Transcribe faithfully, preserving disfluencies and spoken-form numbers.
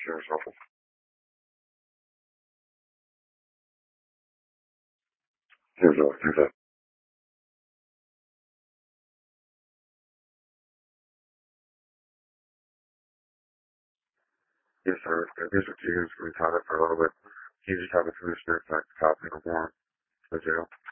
Sheriff's Office. Yes, sir. Yes, sir. Yes, sir. The district is retired for a little bit. He's just having finished their fact copy of warrant for jail.